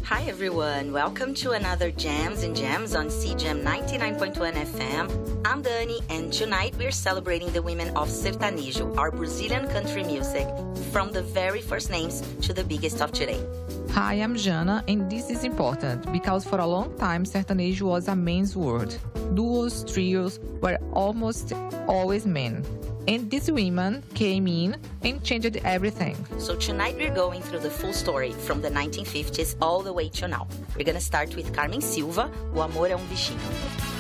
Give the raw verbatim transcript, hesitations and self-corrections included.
Hi everyone, welcome to another Jams and Jams on C J A M ninety-nine point one F M. I'm Dani, and tonight we're celebrating the women of sertanejo, our Brazilian country music, from the very first names to the biggest of today. Hi, I'm Jana, and this is important because for a long time sertanejo was a men's word. Duos, trios were almost always men. And these women came in and changed everything. So tonight we're going through the full story from the nineteen fifties all the way to now. We're gonna start with Carmen Silva, O Amor é um Bichinho.